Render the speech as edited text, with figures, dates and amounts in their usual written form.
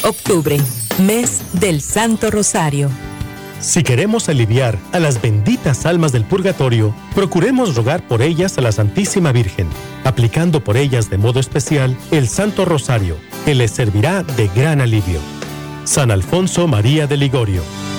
Octubre, mes del Santo Rosario. Si queremos aliviar a las benditas almas del purgatorio, procuremos rogar por ellas a la Santísima Virgen, aplicando por ellas de modo especial el Santo Rosario, que les servirá de gran alivio. San Alfonso María de Ligorio.